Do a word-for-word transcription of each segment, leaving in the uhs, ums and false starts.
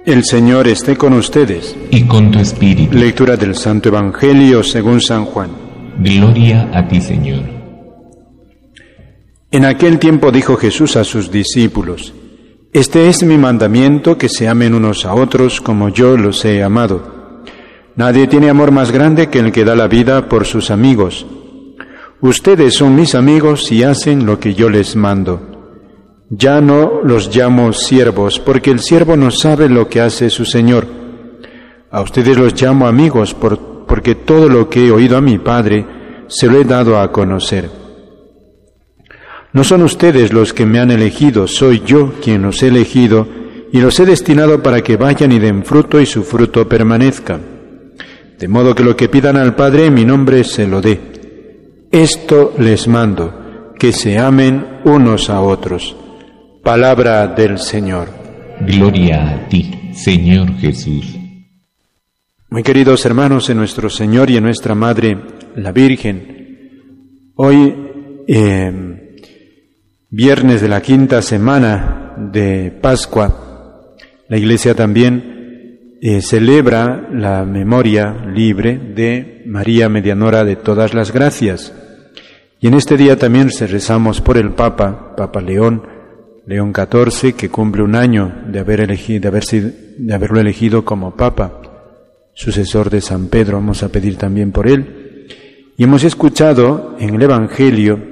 El Señor esté con ustedes. Y con tu espíritu. Lectura del Santo Evangelio según San Juan. Gloria a ti, Señor. En aquel tiempo dijo Jesús a sus discípulos: Este es mi mandamiento, que se amen unos a otros como yo los he amado. Nadie tiene amor más grande que el que da la vida por sus amigos. Ustedes son mis amigos si hacen lo que yo les mando. Ya no los llamo siervos, porque el siervo no sabe lo que hace su Señor. A ustedes los llamo amigos, por, porque todo lo que he oído a mi Padre se lo he dado a conocer. No son ustedes los que me han elegido, soy yo quien los he elegido y los he destinado para que vayan y den fruto y su fruto permanezca. De modo que lo que pidan al Padre en mi nombre se lo dé. Esto les mando, que se amen unos a otros. Palabra del Señor. Gloria a ti, Señor Jesús. Muy queridos hermanos, en nuestro Señor y en nuestra Madre, la Virgen, hoy, eh, viernes de la quinta semana de Pascua, la Iglesia también eh, celebra la memoria libre de María, medianora de todas las gracias. Y en este día también rezamos por el Papa, Papa León, León catorce, que cumple un año de, haber elegido, de, haber sido, de haberlo elegido como Papa, sucesor de San Pedro. Vamos a pedir también por él. Y hemos escuchado en el Evangelio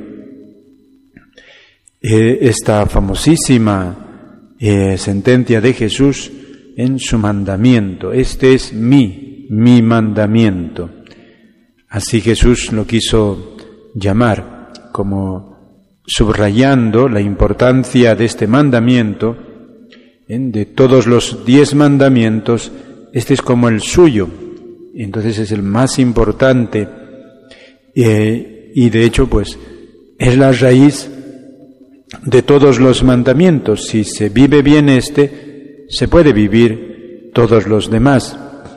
eh, esta famosísima eh, sentencia de Jesús en su mandamiento. Este es mi, mi mandamiento. Así Jesús lo quiso llamar, como subrayando la importancia de este mandamiento. ¿eh? De todos los diez mandamientos, este es como el suyo, entonces es el más importante, eh, y de hecho pues es la raíz de todos los mandamientos. Si se vive bien este, se puede vivir todos los demás,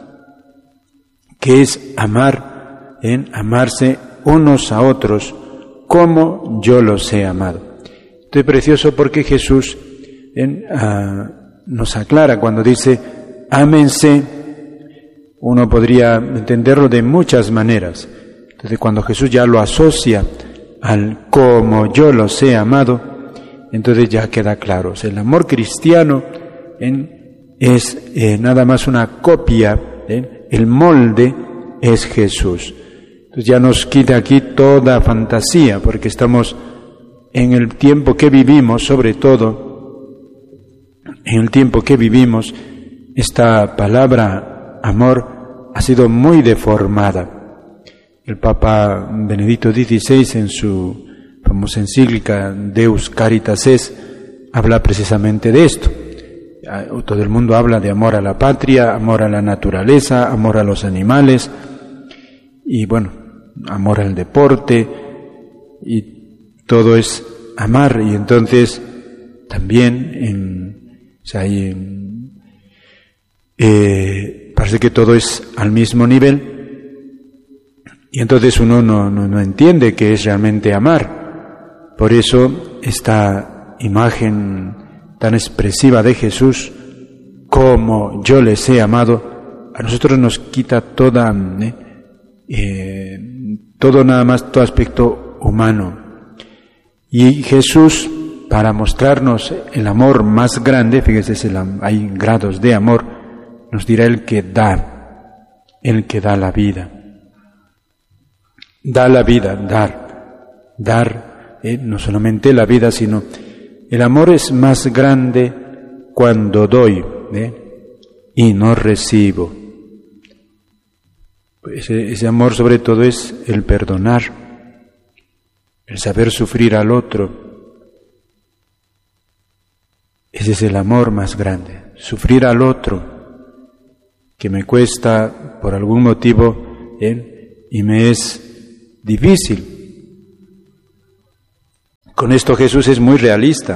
que es amar, ¿eh? amarse unos a otros, como yo los he amado. Esto es precioso porque Jesús eh, uh, nos aclara cuando dice, ámense. Uno podría entenderlo de muchas maneras. Entonces, cuando Jesús ya lo asocia al como yo los he amado, entonces ya queda claro. O sea, el amor cristiano eh, es eh, nada más una copia, eh, el molde es Jesús. Entonces ya nos quita aquí toda fantasía, porque estamos en el tiempo que vivimos, sobre todo, en el tiempo que vivimos, esta palabra amor ha sido muy deformada. El Papa Benedicto dieciséis, en su famosa encíclica Deus Caritas Est, habla precisamente de esto. Todo el mundo habla de amor a la patria, amor a la naturaleza, amor a los animales, y bueno, amor al deporte, y todo es amar. Y entonces también en, o sea, hay, eh, parece que todo es al mismo nivel, y entonces uno no, no, no entiende qué es realmente amar. Por eso esta imagen tan expresiva de Jesús, como yo les he amado, a nosotros nos quita toda eh, eh, todo nada más, todo aspecto humano. Y Jesús, para mostrarnos el amor más grande, fíjese, el, hay grados de amor, nos dirá el que da, el que da la vida. Da la vida, dar, dar, eh, no solamente la vida, sino el amor es más grande cuando doy eh, y no recibo. Ese, ese amor sobre todo es el perdonar, el saber sufrir al otro. Ese es el amor más grande, sufrir al otro, que me cuesta por algún motivo ¿eh? y me es difícil. Con esto Jesús es muy realista.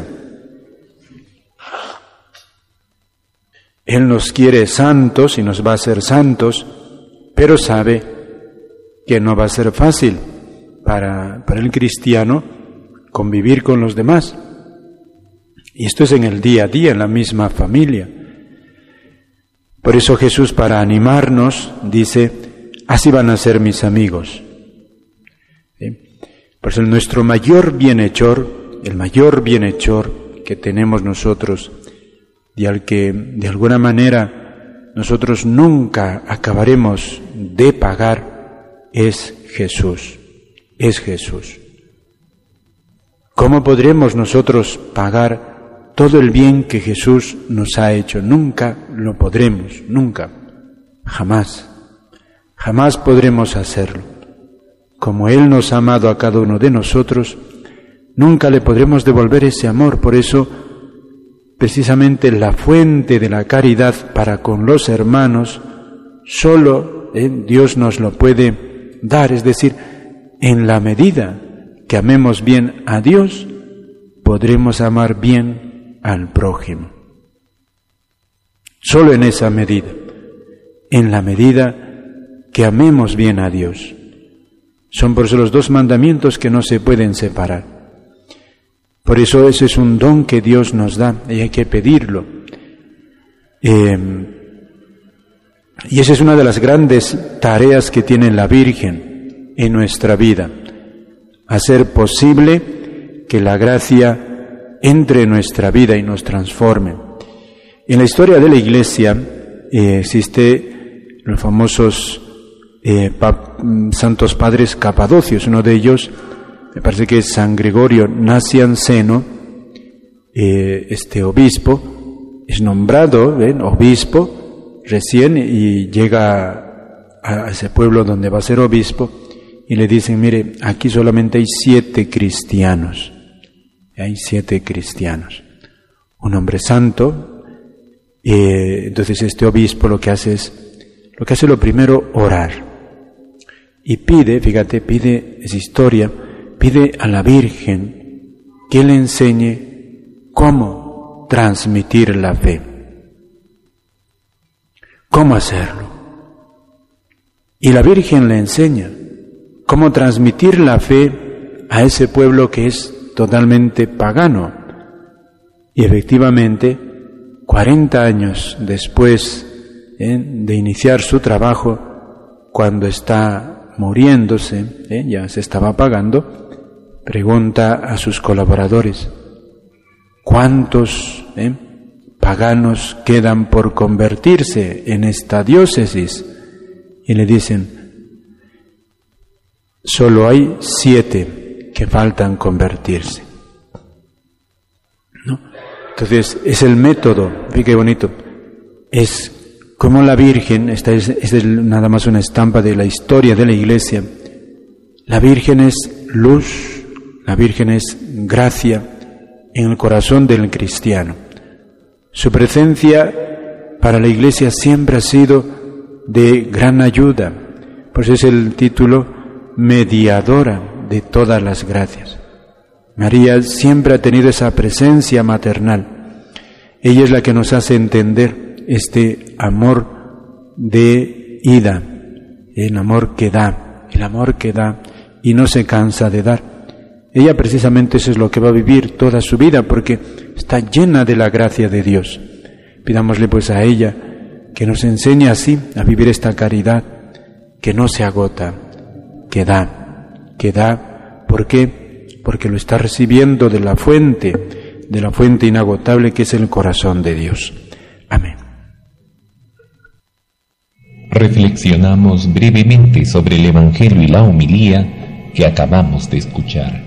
Él nos quiere santos y nos va a hacer santos, pero sabe que no va a ser fácil para, para el cristiano convivir con los demás. Y esto es en el día a día, en la misma familia. Por eso Jesús, para animarnos, dice, así van a ser mis amigos. ¿Sí? Por eso nuestro mayor bienhechor, el mayor bienhechor que tenemos nosotros, y al que de alguna manera nosotros nunca acabaremos de pagar, es Jesús, es Jesús. ¿Cómo podremos nosotros pagar todo el bien que Jesús nos ha hecho? Nunca lo podremos, nunca, jamás, jamás podremos hacerlo. Como Él nos ha amado a cada uno de nosotros, nunca le podremos devolver ese amor. Por eso, precisamente la fuente de la caridad para con los hermanos, solo eh, Dios nos lo puede dar, es decir, en la medida que amemos bien a Dios, podremos amar bien al prójimo. Solo en esa medida, en la medida que amemos bien a Dios. Son por eso los dos mandamientos que no se pueden separar. Por eso ese es un don que Dios nos da y hay que pedirlo. Eh, y esa es una de las grandes tareas que tiene la Virgen en nuestra vida. Hacer posible que la gracia entre en nuestra vida y nos transforme. En la historia de la Iglesia eh, existe los famosos eh, pap, santos padres capadocios. Uno de ellos, me parece que es San Gregorio Nacianceno, eh, este obispo, es nombrado ¿ven? obispo recién y llega a, a ese pueblo donde va a ser obispo. Y le dicen, mire, aquí solamente hay siete cristianos. Hay siete cristianos. Un hombre santo. Eh, entonces este obispo lo que hace es, lo que hace lo primero, orar. Y pide, fíjate, pide, es historia, pide a la Virgen que le enseñe cómo transmitir la fe. ¿Cómo hacerlo? Y la Virgen le enseña cómo transmitir la fe a ese pueblo que es totalmente pagano. Y efectivamente, cuarenta años después ¿eh? de iniciar su trabajo, cuando está muriéndose, ¿eh? ya se estaba apagando, pregunta a sus colaboradores, ¿cuántos ¿eh? paganos quedan por convertirse en esta diócesis? Y le dicen, solo hay siete que faltan convertirse. ¿No? Entonces, es el método, fíjate qué bonito, es como la Virgen, esta es, esta es nada más una estampa de la historia de la Iglesia, la Virgen es luz, la Virgen es gracia en el corazón del cristiano. Su presencia para la Iglesia siempre ha sido de gran ayuda, por eso es el título mediadora de todas las gracias. María siempre ha tenido esa presencia maternal. Ella es la que nos hace entender este amor de ida, el amor que da, el amor que da y no se cansa de dar. Ella precisamente eso es lo que va a vivir toda su vida, porque está llena de la gracia de Dios. Pidámosle pues a ella que nos enseñe así a vivir esta caridad que no se agota, que da, que da, ¿por qué? Porque lo está recibiendo de la fuente, de la fuente inagotable que es el corazón de Dios. Amén. Reflexionamos brevemente sobre el Evangelio y la homilía que acabamos de escuchar.